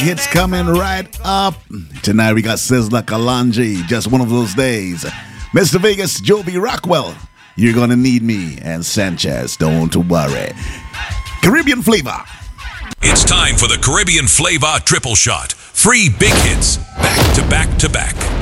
Hits coming right up. Tonight we got Sizzla Kalonji, Just One of Those Days. Mr. Vegas, Joby Rockwell, You're Gonna Need Me, and Sanchez, Don't Worry. Caribbean Flavor. It's time for the Caribbean Flavor Triple Shot. 3 big hits, back to back to back.